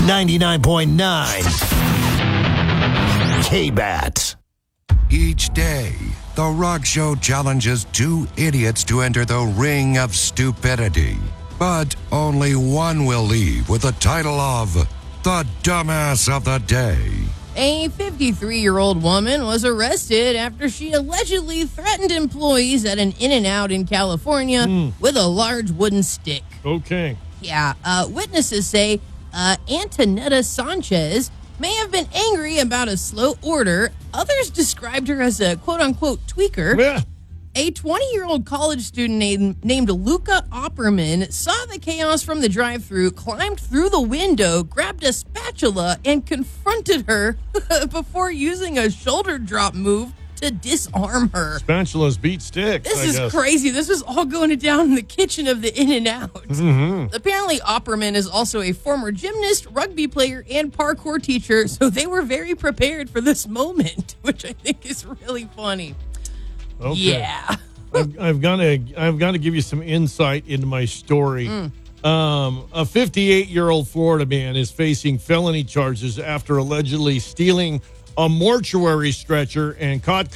99.9 K-Bat. Each day, The Rock Show challenges two idiots to enter the ring of stupidity. But only one will leave with the title of the Dumbass of the Day. A 53-year-old woman was arrested after she allegedly threatened employees at an In-N-Out in California with a large wooden stick. Okay. Yeah, witnesses say Antonetta Sanchez may have been angry about a slow order. Others described her as a quote-unquote tweaker. Yeah. A 20-year-old college student named Luca Opperman saw the chaos from the drive-thru, climbed through the window, grabbed a spatula, and confronted her before using a shoulder drop move to disarm her. Spatulas beat sticks. This is crazy. This was all going down in the kitchen of the In-N-Out. Mm-hmm. Apparently, Opperman is also a former gymnast, rugby player, and parkour teacher, so they were very prepared for this moment, which I think is really funny. Okay. Yeah. I've got to give you some insight into my story. A 58-year-old Florida man is facing felony charges after allegedly stealing a mortuary stretcher and caught